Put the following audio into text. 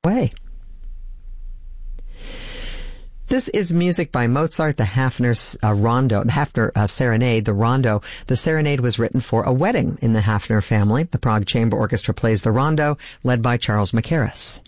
way. This is music by Mozart, the Hafner's Rondo, the Hafner Serenade, the Rondo. The Serenade was written for a wedding in the Hafner family. The Prague Chamber Orchestra plays the Rondo, led by Charles Mackerras.